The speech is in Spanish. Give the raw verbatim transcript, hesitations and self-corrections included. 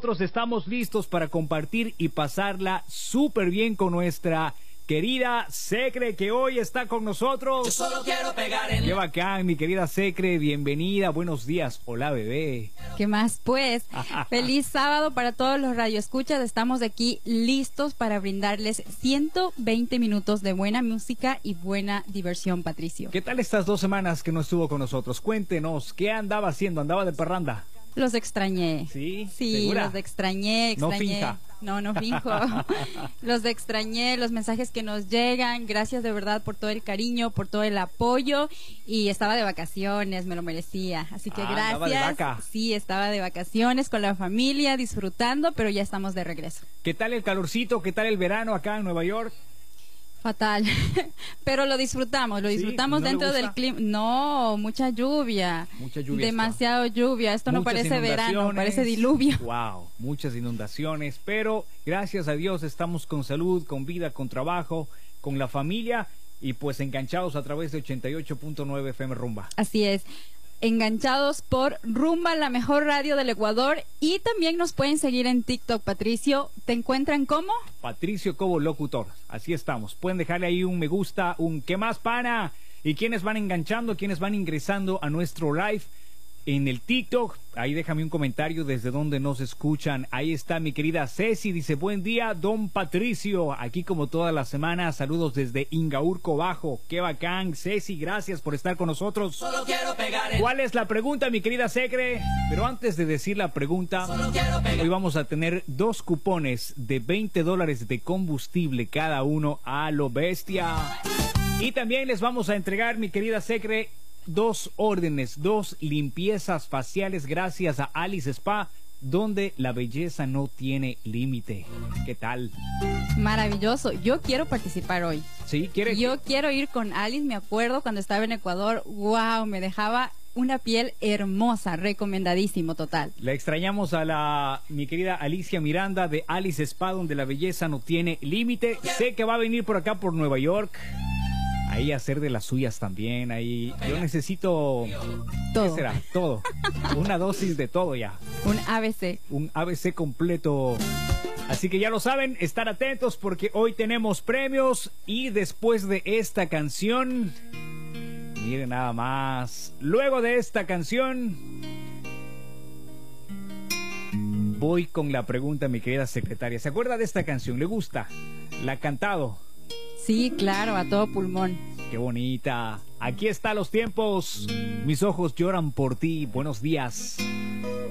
nosotros estamos listos para compartir y pasarla súper bien con nuestra querida Secre, que hoy está con nosotros. Yo solo quiero pegar en... Qué bacán, mi querida Secre, bienvenida, buenos días. Hola, bebé. ¿Qué más, pues? Feliz sábado para todos los radioescuchas. Estamos aquí listos para brindarles ciento veinte minutos de buena música y buena diversión, Patricio. ¿Qué tal estas dos semanas que no estuvo con nosotros? Cuéntenos, ¿qué andaba haciendo? ¿Andaba de parranda? Los extrañé. ¿Sí? Sí, ¿Segura? los extrañé, extrañé. No finja. No, no finjo. Los extrañé, los mensajes que nos llegan. Gracias de verdad por todo el cariño, por todo el apoyo. Y estaba de vacaciones, me lo merecía. Así que Ah, gracias. andaba de vaca. Sí, estaba de vacaciones con la familia, disfrutando, pero ya estamos de regreso. ¿Qué tal el calorcito? ¿Qué tal el verano acá en Nueva York? Fatal, pero lo disfrutamos, lo ¿Sí? disfrutamos ¿No le dentro gusta? del clima. No, mucha lluvia. Mucha lluvia. Demasiado lluvia. Esto no Muchas parece verano, inundaciones. parece diluvio. Wow, muchas inundaciones, pero gracias a Dios estamos con salud, con vida, con trabajo, con la familia y pues enganchados a través de ochenta y ocho punto nueve F M Rumba. Así es. Enganchados por Rumba, la mejor radio del Ecuador, y también nos pueden seguir en TikTok, Patricio. ¿Te encuentran cómo? Patricio Cobo Locutor, así estamos. Pueden dejarle ahí un me gusta, un ¿qué más, pana? Y quienes van enganchando, quienes van ingresando a nuestro live en el TikTok, ahí déjame un comentario desde donde nos escuchan. Ahí está mi querida Ceci, dice buen día don Patricio, aquí como todas las semanas, saludos desde Ingaurco Bajo. Qué bacán, Ceci, gracias por estar con nosotros. Solo quiero pegar en... ¿Cuál es la pregunta, mi querida Secre? Pero antes de decir la pregunta, Solo quiero pegar... hoy vamos a tener dos cupones de veinte dólares de combustible cada uno a lo bestia. Y también les vamos a entregar, mi querida Secre, dos órdenes, dos limpiezas faciales gracias a Alice Spa, donde la belleza no tiene límite. ¿Qué tal? Maravilloso. Yo quiero participar hoy. ¿Sí? ¿Quieres? Yo quiero ir con Alice. Me acuerdo cuando estaba en Ecuador. Wow, me dejaba una piel hermosa. Recomendadísimo, total. La extrañamos a la mi querida Alicia Miranda de Alice Spa, donde la belleza no tiene límite. Sé que va a venir por acá por Nueva York. Ahí hacer de las suyas también, ahí yo necesito... Todo. ¿Qué será? Todo. Una dosis de todo ya. Un A B C. Un A B C completo. Así que ya lo saben, estar atentos porque hoy tenemos premios y después de esta canción... Miren nada más. Luego de esta canción... Voy con la pregunta, mi querida secretaria. ¿Se acuerda de esta canción? ¿Le gusta? ¿La ha cantado? Sí, claro, a todo pulmón. Qué bonita. Aquí están los tiempos. Mis ojos lloran por ti. Buenos días.